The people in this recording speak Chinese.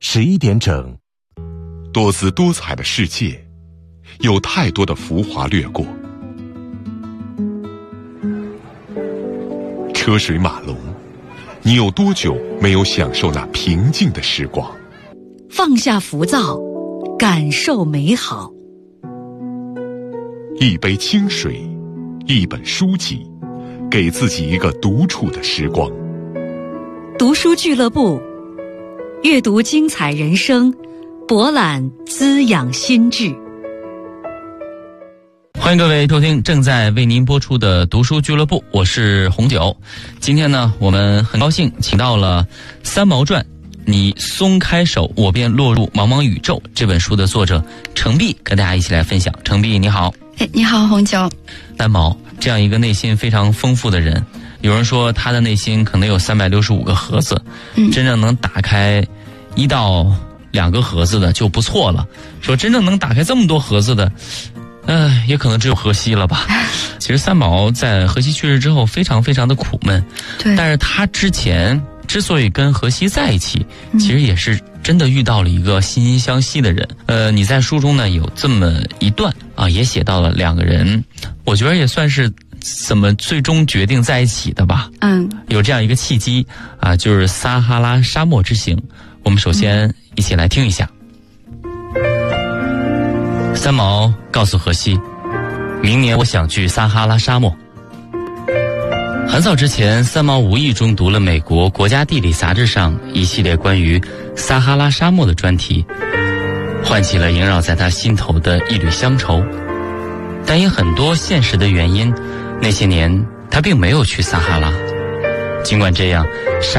11点整。 多姿多彩的世界，有太多的浮华掠过。车水马龙，你有多久没有享受那平静的时光？ 放下浮躁，感受美好。 一杯清水，一本书籍，给自己一个独处的时光。 读书俱乐部，阅读精彩人生，博览滋养心智。 欢迎各位收听正在为您播出的读书俱乐部，我是红九。今天呢，我们很高兴请到了三毛传你松开手我便落入茫茫宇宙这本书的作者程璧，跟大家一起来分享。程璧你好。 你好红九。 三毛这样一个内心非常丰富的人，有人说他的内心可能有365个盒子，真正能打开1到2个盒子的就不错了，说真正能打开这么多盒子的也可能只有荷西了吧。其实三毛在荷西去世之后非常非常的苦闷， 对， 但是他之前之所以跟荷西在一起，其实也是真的遇到了一个惺惺相惜的人。你在书中呢有这么一段啊，也写到了2个人，我觉得也算是怎么最终决定在一起的吧。有这样一个契机啊，就是撒哈拉沙漠之行。我们首先一起来听一下。三毛告诉荷西，明年我想去撒哈拉沙漠。很早之前，三毛无意中读了美国国家地理杂志上一系列关于撒哈拉沙漠的专题，唤起了萦绕在他心头的一缕乡愁。但因很多现实的原因，那些年他并没有去撒哈拉。尽管这样，